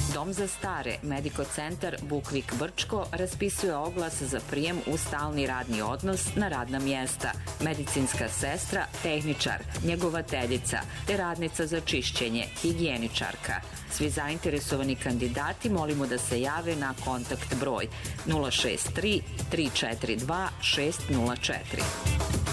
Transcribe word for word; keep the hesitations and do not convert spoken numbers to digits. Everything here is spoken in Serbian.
Dom za stare, Medico centar Bukvik Brčko raspisuje oglas za prijem u stalni radni odnos na radna mjesta. Medicinska sestra, tehničar, njegovateljica, te radnica za čišćenje, higijeničarka. Svi zainteresovani kandidati molimo da se jave na kontakt broj nula šest tri tri četiri dva šest nula četiri.